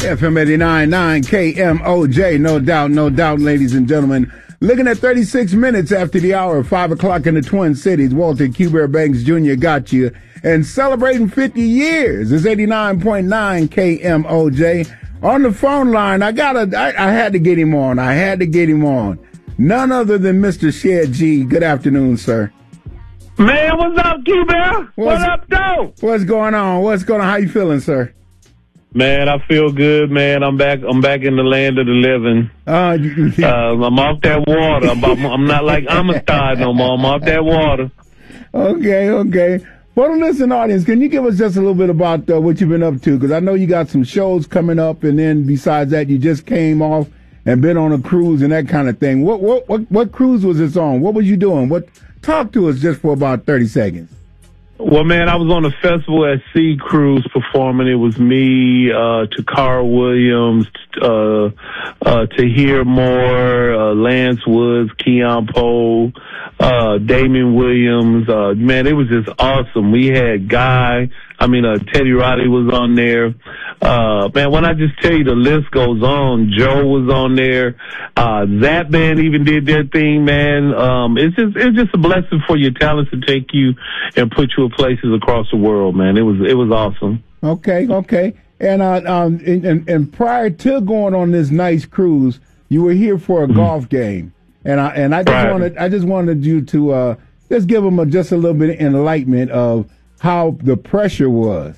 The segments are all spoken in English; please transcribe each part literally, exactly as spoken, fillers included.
F M eighty-nine point nine K M O J, no doubt, no doubt, ladies and gentlemen. Looking at thirty-six minutes after the hour, five o'clock in the Twin Cities. Walter Q. Bear Banks Junior got you. And celebrating fifty years is eighty-nine point nine K M O J. On the phone line, I gotta, I, I had to get him on. I had to get him on. None other than Mister Shed G. Good afternoon, sir. Man, what's up, Q Bear? What up, though? What's going on? What's going on? How you feeling, sir? Man, I feel good, man. I'm back. I'm back in the land of the living. Uh, uh, I'm off that water. I'm, I'm not like Amistad no more. I'm off that water. Okay, okay. Well, listen, audience, can you give us just a little bit about uh, what you've been up to? Because I know you got some shows coming up, and then besides that, you just came off and been on a cruise and that kind of thing. What what what, what cruise was this on? What was you doing? What? Talk to us just for about thirty seconds. Well, man, I was on a festival at Sea Cruise performing. It was me, uh, Takara Williams, uh, uh, Tahir Moore, uh, Lance Woods, Keon Poe, uh, Damon Williams. Uh, man, it was just awesome. We had Guy. I mean, uh, Teddy Roddy was on there. Uh, man, when I just tell you the list goes on, Joe was on there. Uh, that band even did their thing, man. Um, it's just, it's just a blessing for your talents to take you and put you in places across the world, man. It was, it was awesome. Okay, okay. And, uh, um, and, and, and prior to going on this nice cruise, you were here for a mm-hmm. golf game. And I, and I just right. wanted, I just wanted you to, uh, just give them a, just a little bit of enlightenment of how the pressure was.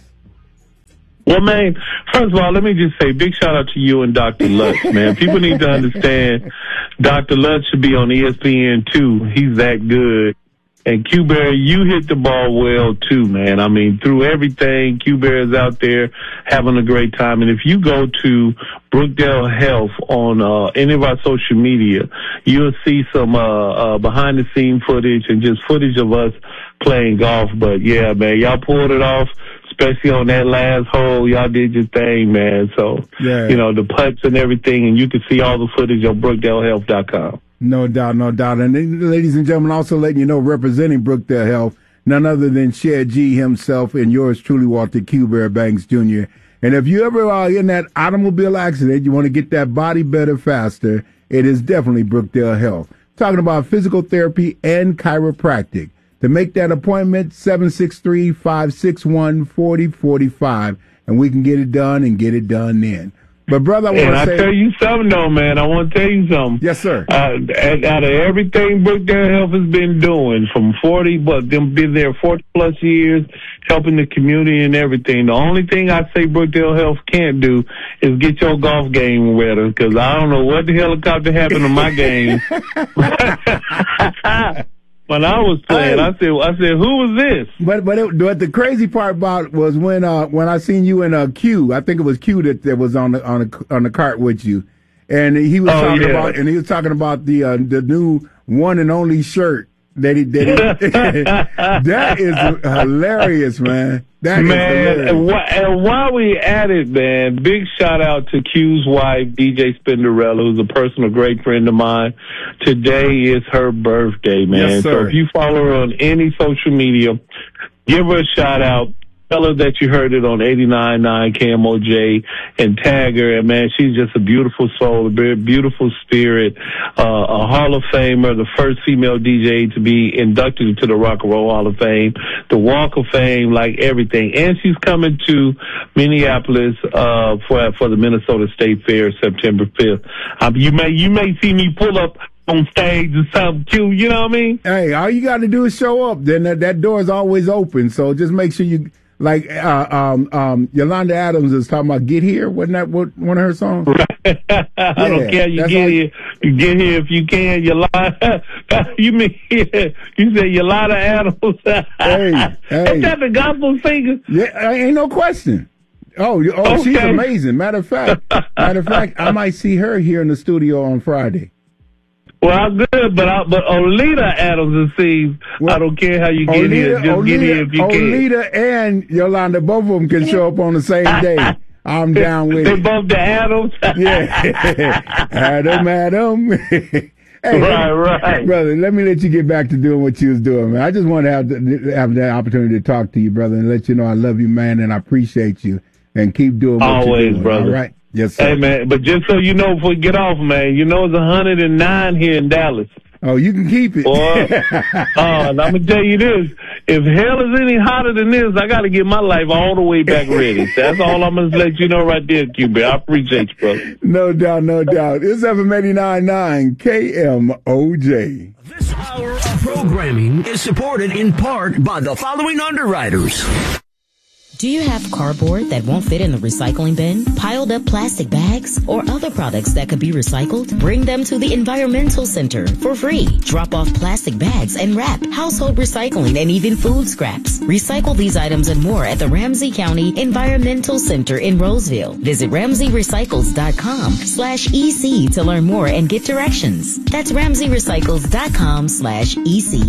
Well, man, first of all, let me just say big shout out to you and Doctor Lutz, man. People need to understand Doctor Lutz should be on E S P N too. He's that good. And Q-Bear, you hit the ball well too, man. I mean, through everything, Q-Bear is out there having a great time. And if you go to Brookdale Health on uh, any of our social media, you'll see some uh, uh, behind-the-scene footage and just footage of us playing golf. But, yeah, man, y'all pulled it off, especially on that last hole. Y'all did your thing, man. So, yeah. you know, the putts and everything, and you can see all the footage on brookdale health dot com. No doubt, no doubt. And ladies and gentlemen, also letting you know, representing Brookdale Health, none other than Shed G himself and yours truly, Walter Q. Bear Banks Junior And if you ever are in that automobile accident, you want to get that body better faster, it is definitely Brookdale Health. Talking about physical therapy and chiropractic. To make that appointment, seven six three, five six one, four zero four five, and we can get it done and get it done then. But, brother, I want and to say... I tell you something, though, man. I want to tell you something. Yes, sir. Uh, out of everything Brookdale Health has been doing, from forty, but them been there forty-plus years, helping the community and everything, the only thing I say Brookdale Health can't do is get your golf game better, because I don't know what the helicopter happened to my game. When I was playing, I said, "I said, who was this?" But but, it, but the crazy part about it was when uh when I seen you in a uh, Q. I think it was Q that, that was on the on the on the cart with you, and he was oh, talking yeah. about and he was talking about the uh, the new one and only shirt that he did. That is hilarious, man. That man, is and, wh- and while we at it, man, big shout out to Q's wife, D J Spinderella, who's a personal great friend of mine. Today is her birthday, man. Yes, sir. So if you follow her on any social media, give her a shout out. Tell her that you heard it on eighty-nine point nine K M O J and tag her. And, man, she's just a beautiful soul, a very beautiful spirit, uh, a Hall of Famer, the first female D J to be inducted into the Rock and Roll Hall of Fame, the Walk of Fame, like everything. And she's coming to Minneapolis uh, for for the Minnesota State Fair September fifth. Um, you may you may see me pull up on stage or something cute, you know what I mean? Hey, all you got to do is show up. Then that, that door is always open. So just make sure you... Like uh, um, um, Yolanda Adams is talking about "Get Here." Wasn't that what, one of her songs? I yeah, don't care. You get here. You get here if you can. Yolanda. You mean you said Yolanda Adams? Hey, hey. Is that the gospel singer? Yeah, ain't no question. Oh, oh, okay. She's amazing. Matter of fact, matter of fact, I might see her here in the studio on Friday. Well, good, but I, but Olita Adams and Steve, well, I don't care how you get Olita, here. Just Olita, get here if you Olita can. Olita and Yolanda, both of them can show up on the same day. I'm down with they it. They both the Adams? Yeah. Adam, Adam. Hey, right, right. Brother, let me let you get back to doing what you was doing, man. I just want to have, the, have that opportunity to talk to you, brother, and let you know I love you, man, and I appreciate you. And keep doing what Always, you're doing. brother. All right? Yes, sir. Hey, man, but just so you know, before we get off, man, you know it's one hundred nine here in Dallas. Oh, you can keep it. Boy, uh, and I'm going to tell you this. If hell is any hotter than this, I got to get my life all the way back ready. That's all I'm going to let you know right there, Q B. I appreciate you, brother. No doubt, no doubt. It's F M eighty-nine point nine K M O J. This hour of programming is supported in part by the following underwriters. Do you have cardboard that won't fit in the recycling bin, piled up plastic bags, or other products that could be recycled? Bring them to the Environmental Center for free. Drop off plastic bags and wrap, household recycling, and even food scraps. Recycle these items and more at the Ramsey County Environmental Center in Roseville. Visit ramsey recycles dot com slash E C to learn more and get directions. That's ramsey recycles dot com slash E C.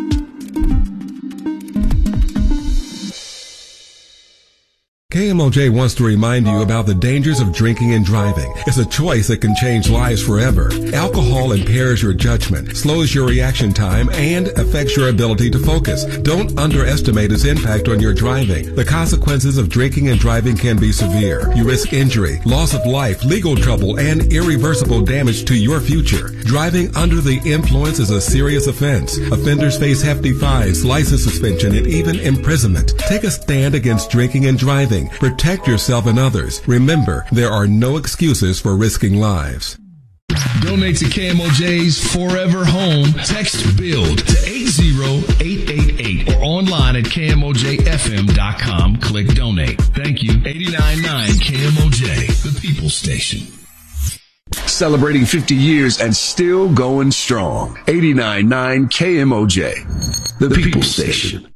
K M O J wants to remind you about the dangers of drinking and driving. It's a choice that can change lives forever. Alcohol impairs your judgment, slows your reaction time, and affects your ability to focus. Don't underestimate its impact on your driving. The consequences of drinking and driving can be severe. You risk injury, loss of life, legal trouble, and irreversible damage to your future. Driving under the influence is a serious offense. Offenders face hefty fines, license suspension, and even imprisonment. Take a stand against drinking and driving. Protect yourself and others. Remember, there are no excuses for risking lives. Donate to K M O J's Forever Home. Text BUILD to eight zero eight eight eight or online at K M O J F M dot com. Click donate. Thank you. eighty-nine point nine K M O J, the People's Station. Celebrating fifty years and still going strong. eighty-nine point nine K M O J, the People's Station.